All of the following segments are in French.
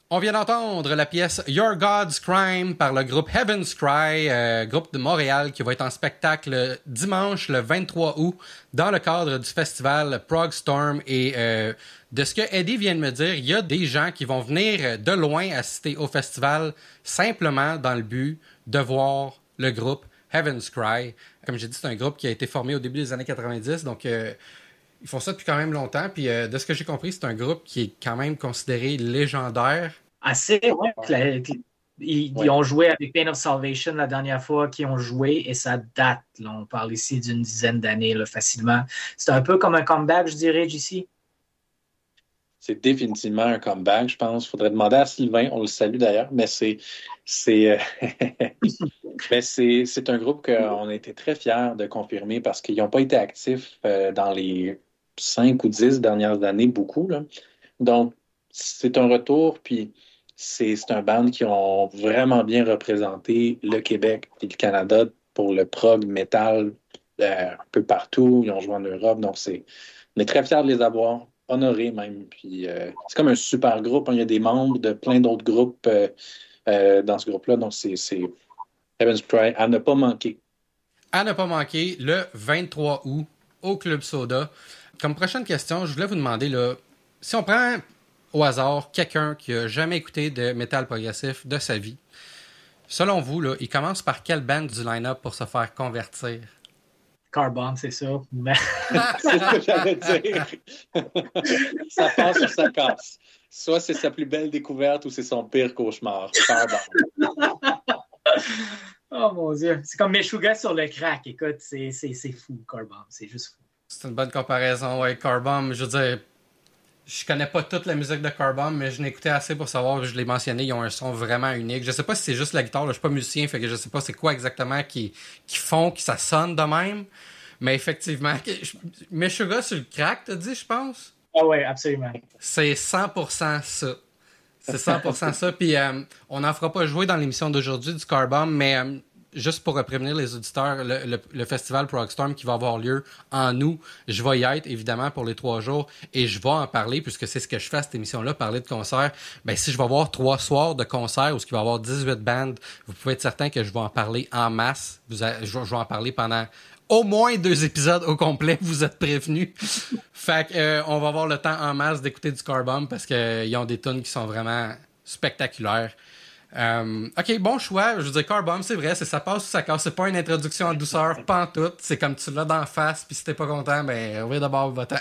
On vient d'entendre la pièce Your God's Crime par le groupe Heaven's Cry, groupe de Montréal qui va être en spectacle dimanche le 23 août dans le cadre du festival Prog Storm. Et de ce que Eddie vient de me dire, il y a des gens qui vont venir de loin assister au festival simplement dans le but de voir le groupe Heaven's Cry. Comme j'ai dit, c'est un groupe qui a été formé au début des années 90, donc ils font ça depuis quand même longtemps. Puis de ce que j'ai compris, c'est un groupe qui est quand même considéré légendaire. Assez, ouais. Ils ont joué avec Pain of Salvation la dernière fois qu'ils ont joué et ça date. Là, on parle ici d'une dizaine d'années là, facilement. C'est un peu comme un comeback, je dirais, JC. C'est définitivement un comeback, je pense. Il faudrait demander à Sylvain, on le salue d'ailleurs, mais c'est un groupe qu'on a été très fiers de confirmer parce qu'ils n'ont pas été actifs dans les 5 ou 10 dernières années, beaucoup. Là. Donc, c'est un retour, puis c'est un band qui ont vraiment bien représenté le Québec et le Canada pour le prog metal un peu partout. Ils ont joué en Europe, donc on est très fiers de les avoir, honorés même. Puis c'est comme un super groupe. Hein. Il y a des membres de plein d'autres groupes dans ce groupe-là, donc c'est Heaven's Cry à ne pas manquer. À ne pas manquer le 23 août au Club Soda. Comme prochaine question, je voulais vous demander, là, si on prend au hasard quelqu'un qui n'a jamais écouté de métal progressif de sa vie, selon vous, là, il commence par quelle band du line-up pour se faire convertir? Carbomb, c'est ça. Mais... c'est ce que j'allais dire. Ça passe ou ça casse. Soit c'est sa plus belle découverte ou c'est son pire cauchemar. Carbomb. Oh mon Dieu. C'est comme Meshuggah sur le crack. Écoute, c'est fou, Carbomb. C'est juste fou. C'est une bonne comparaison, ouais. Carbomb, je veux dire, je connais pas toute la musique de Carbomb, mais je n'ai écouté assez pour savoir, je l'ai mentionné, ils ont un son vraiment unique. Je sais pas si c'est juste la guitare, là, je suis pas musicien, fait que je sais pas c'est quoi exactement qui font que ça sonne de même. Mais effectivement, Meshuggah sur le crack, t'as dit, je pense? Ah ouais, absolument. C'est 100% ça. C'est 100% ça. Puis on n'en fera pas jouer dans l'émission d'aujourd'hui du Carbomb, mais juste pour prévenir les auditeurs, le festival Prog Storm qui va avoir lieu en août, je vais y être évidemment pour les 3 jours et je vais en parler puisque c'est ce que je fais à cette émission-là, parler de concerts. Ben si je vais avoir 3 soirs de concerts où il va y avoir 18 bandes, vous pouvez être certain que je vais en parler en masse. Je vais en parler pendant au moins 2 épisodes au complet, vous êtes prévenus. Fait que on va avoir le temps en masse d'écouter du Carbomb parce qu'ils ont des tunes qui sont vraiment spectaculaires. OK, bon choix. Je veux dire, Carbomb, c'est vrai, ça passe ou ça casse. C'est pas une introduction en douceur, pantoute. C'est comme tu l'as d'en face, puis si t'es pas content, ben, reviens d'abord votant.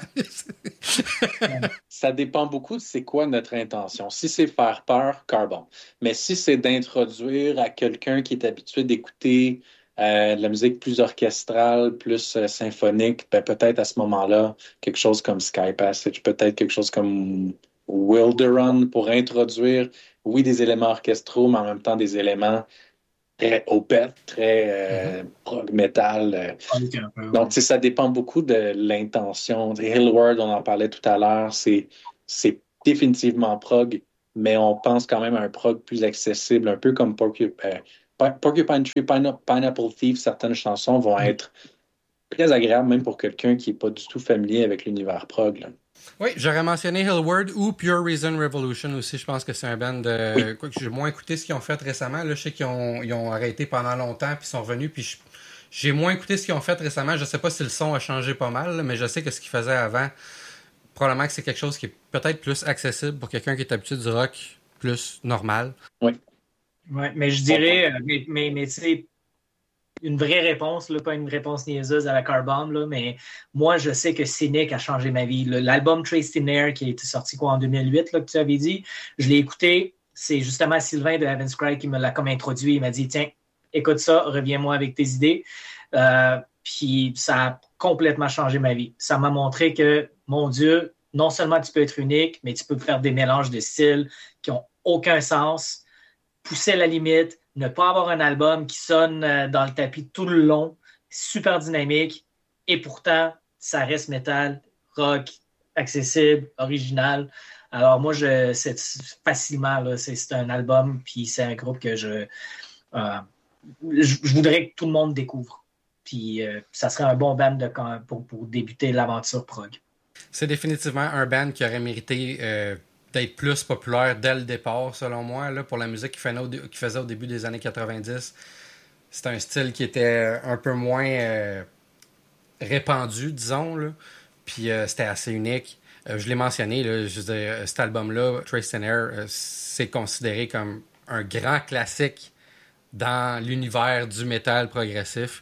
Ça dépend beaucoup de c'est quoi notre intention. Si c'est faire peur, Carbomb. Mais si c'est d'introduire à quelqu'un qui est habitué d'écouter de la musique plus orchestrale, plus symphonique, ben peut-être à ce moment-là, quelque chose comme Sky Passage, peut-être quelque chose comme Wilderun pour introduire, oui, des éléments orchestraux, mais en même temps des éléments très opeth, très prog metal. Donc, ça dépend beaucoup de l'intention. Hillward, on en parlait tout à l'heure, c'est définitivement prog, mais on pense quand même à un prog plus accessible, un peu comme Porcupine Tree, Pineapple Thief, certaines chansons vont être très agréables, même pour quelqu'un qui n'est pas du tout familier avec l'univers prog. Là. Oui, j'aurais mentionné Hillward ou Pure Reason Revolution aussi. Je pense que c'est un band de... Quoi que j'ai moins écouté ce qu'ils ont fait récemment. Là, je sais qu'ils ont arrêté pendant longtemps puis sont revenus. Puis j'ai moins écouté ce qu'ils ont fait récemment. Je sais pas si le son a changé pas mal, là, mais je sais que ce qu'ils faisaient avant, probablement que c'est quelque chose qui est peut-être plus accessible pour quelqu'un qui est habitué du rock plus normal. Oui. Ouais, mais je dirais, mais tu sais, une vraie réponse, là, pas une réponse niaiseuse à la Carbomb, là, mais moi, je sais que Cynic a changé ma vie. L'album Trace in Air qui a été sorti en 2008, là, que tu avais dit, je l'ai écouté. C'est justement Sylvain de Heaven's Cry qui me l'a comme introduit. Il m'a dit, tiens, écoute ça, reviens-moi avec tes idées. Puis ça a complètement changé ma vie. Ça m'a montré que, mon Dieu, non seulement tu peux être unique, mais tu peux faire des mélanges de styles qui n'ont aucun sens, pousser la limite, ne pas avoir un album qui sonne dans le tapis tout le long, super dynamique, et pourtant, ça reste métal, rock, accessible, original. Alors moi, c'est facilement, là, c'est un album, puis c'est un groupe que je voudrais que tout le monde découvre. Puis ça serait un bon band pour débuter l'aventure prog. C'est définitivement un band qui aurait mérité d'être plus populaire dès le départ, selon moi, là, pour la musique qu'il faisait au début des années 90. C'était un style qui était un peu moins répandu, disons, là. Puis c'était assez unique. Je l'ai mentionné, là, je veux dire, cet album-là, Trace and Air, c'est considéré comme un grand classique dans l'univers du métal progressif.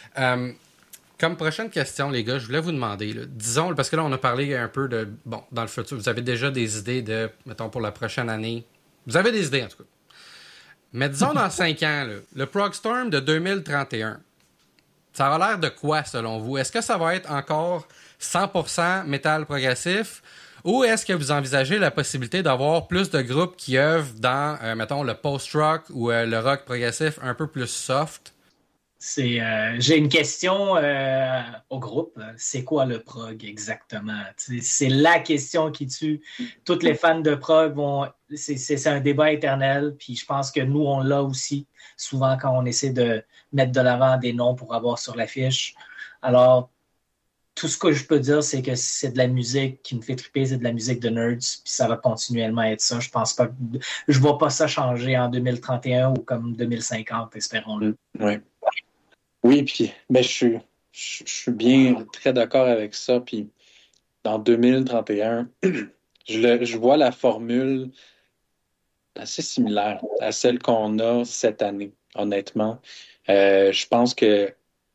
Comme prochaine question, les gars, je voulais vous demander, là, disons, parce que là, on a parlé un peu de, bon, dans le futur, vous avez déjà des idées de, mettons, pour la prochaine année. Vous avez des idées, en tout cas. Mais disons, dans 5 ans, là, le Progstorm de 2031, ça a l'air de quoi, selon vous? Est-ce que ça va être encore 100% métal progressif? Ou est-ce que vous envisagez la possibilité d'avoir plus de groupes qui œuvrent dans, mettons, le post-rock ou le rock progressif un peu plus soft? J'ai une question au groupe. C'est quoi le prog exactement? C'est la question qui tue. Tous les fans de prog vont. C'est un débat éternel. Puis je pense que nous, on l'a aussi. Souvent, quand on essaie de mettre de l'avant des noms pour avoir sur l'affiche. Alors, tout ce que je peux dire, c'est que c'est de la musique qui me fait triper, c'est de la musique de nerds, puis ça va continuellement être ça. Je pense pas que je vois pas ça changer en 2031 ou comme 2050, espérons-le. Oui. Oui, puis ben, je suis bien très d'accord avec ça. Puis dans 2031, je vois la formule assez similaire à celle qu'on a cette année, honnêtement. Je pense que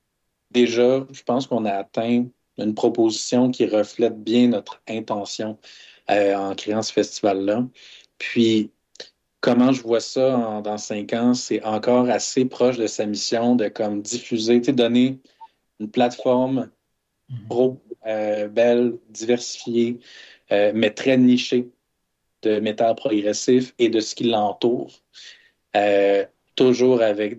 je pense qu'on a atteint une proposition qui reflète bien notre intention en créant ce festival-là. Puis, comment je vois ça dans 5 ans, c'est encore assez proche de sa mission de comme diffuser, tu sais, donner une plateforme pro, belle, diversifiée, mais très nichée de métal progressif et de ce qui l'entoure. Toujours avec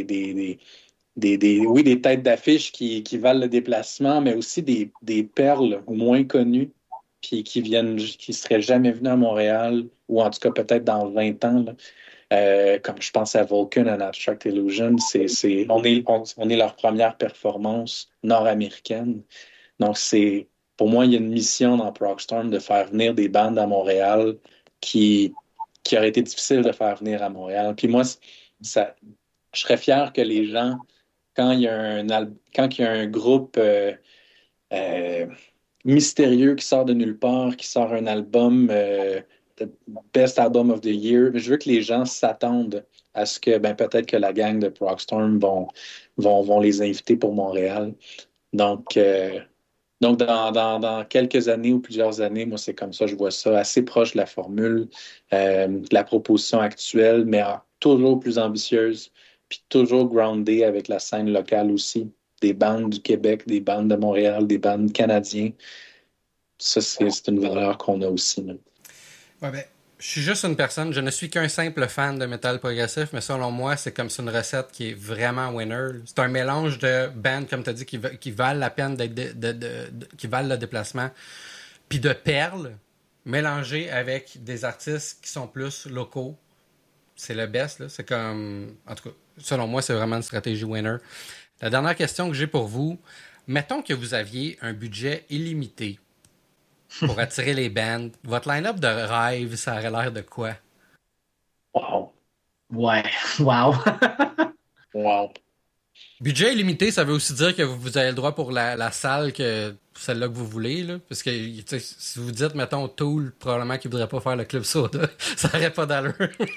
oui, des têtes d'affiche qui valent le déplacement, mais aussi des perles moins connues puis qui seraient jamais venues à Montréal, ou en tout cas peut-être dans 20 ans, là. Comme je pense à Vulcan and Abstract Illusion, on est leur première performance nord-américaine. Donc, pour moi, il y a une mission dans Progstorm de faire venir des bandes à Montréal qui aurait été difficile de faire venir à Montréal. Puis moi, je serais fier que les gens, quand il y a un groupe mystérieux qui sort de nulle part, qui sort un album, the Best Album of the Year, je veux que les gens s'attendent à ce que peut-être que la gang de Progstorm vont les inviter pour Montréal. Donc dans quelques années ou plusieurs années, moi, c'est comme ça, je vois ça assez proche de la formule, de la proposition actuelle, mais toujours plus ambitieuse, puis toujours groundée avec la scène locale aussi. Des bandes du Québec, des bandes de Montréal, des bandes canadiennes. Ça, c'est une valeur qu'on a aussi. Là. Ouais, ben, je suis juste une personne, je ne suis qu'un simple fan de métal progressif, mais selon moi, c'est comme c'est une recette qui est vraiment winner. C'est un mélange de bands, comme tu as dit, qui valent la peine qui valent le déplacement, puis de perles mélangées avec des artistes qui sont plus locaux. C'est le best, là. C'est comme... En tout cas, selon moi, c'est vraiment une stratégie winner. La dernière question que j'ai pour vous, mettons que vous aviez un budget illimité pour attirer les bands. Votre line-up de rêve, ça aurait l'air de quoi? Wow. Ouais, wow. Wow. Budget illimité, ça veut aussi dire que vous avez le droit pour la salle, que celle-là que vous voulez. Là. Parce que si vous dites, mettons, Tool, probablement qu'il ne voudrait pas faire le Club Soda, ça n'aurait pas d'allure.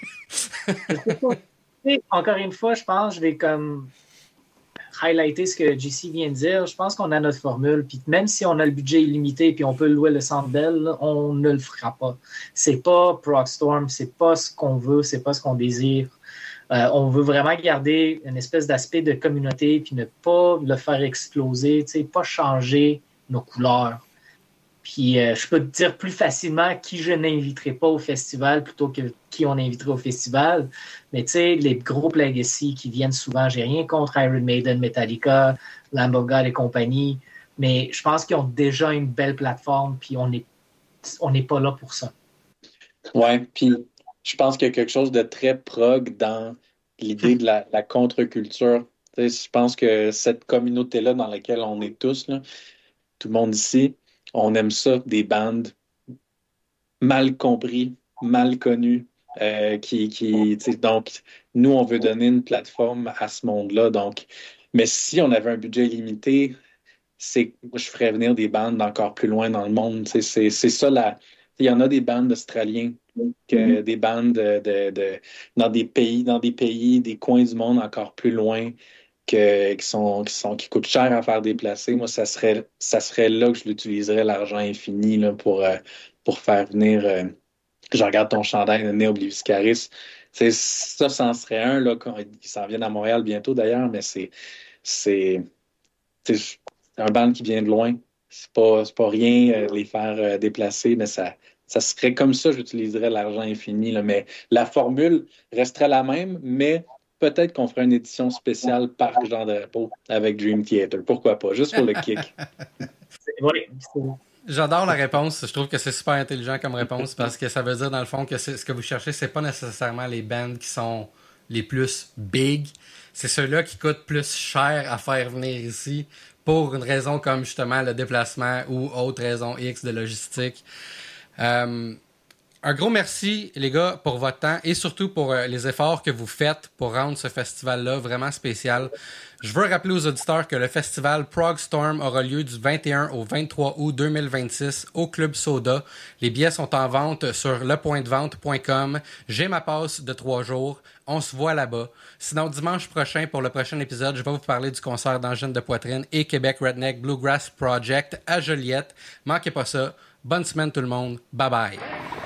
Encore une fois, je pense que je vais comme highlighter ce que JC vient de dire. Je pense qu'on a notre formule. Puis même si on a le budget illimité et on peut louer le Centre Bell, on ne le fera pas. C'est pas Progstorm, c'est pas ce qu'on veut, c'est pas ce qu'on désire. On veut vraiment garder une espèce d'aspect de communauté puis ne pas le faire exploser, pas changer nos couleurs. Puis je peux te dire plus facilement qui je n'inviterai pas au festival plutôt que qui on inviterait au festival. Mais tu sais, les groupes Legacy qui viennent souvent, j'ai rien contre Iron Maiden, Metallica, Lamb of God et compagnie, mais je pense qu'ils ont déjà une belle plateforme puis on n'est pas là pour ça. Ouais, puis je pense qu'il y a quelque chose de très prog dans l'idée de la contre-culture. Tu sais, je pense que cette communauté-là dans laquelle on est tous, là, tout le monde ici, on aime ça, des bandes mal compris, mal connu. Donc, nous, on veut donner une plateforme à ce monde-là. Donc, mais si on avait un budget limité, je ferais venir des bandes d'encore plus loin dans le monde. C'est ça il y en a des bandes d'Australiens, des bandes dans des pays, des coins du monde encore plus loin qui coûtent cher à faire déplacer. Moi, ça serait là que je l'utiliserais, l'argent infini, là, pour faire venir. Je regarde ton chandail de Neo Obliviscaris. Ça en serait un, là, il s'en vient à Montréal bientôt d'ailleurs, mais c'est un band qui vient de loin. C'est pas rien de les faire déplacer, mais ça serait comme ça, j'utiliserais l'argent infini, là. Mais la formule resterait la même, mais peut-être qu'on ferait une édition spéciale Parc Jean Drapeau avec Dream Theater. Pourquoi pas? Juste pour le kick. J'adore la réponse. Je trouve que c'est super intelligent comme réponse parce que ça veut dire, dans le fond, que ce que vous cherchez, c'est pas nécessairement les bands qui sont les plus big. C'est ceux-là qui coûtent plus cher à faire venir ici pour une raison comme justement le déplacement ou autre raison X de logistique. Un gros merci, les gars, pour votre temps et surtout pour les efforts que vous faites pour rendre ce festival-là vraiment spécial. Je veux rappeler aux auditeurs que le festival Prog Storm aura lieu du 21 au 23 août 2026 au Club Soda. Les billets sont en vente sur lepointdevente.com. J'ai ma passe de 3 jours. On se voit là-bas. Sinon, dimanche prochain, pour le prochain épisode, je vais vous parler du concert d'Angine de Poitrine et Québec Redneck Bluegrass Project à Joliette. Manquez pas ça. Bonne semaine tout le monde. Bye bye.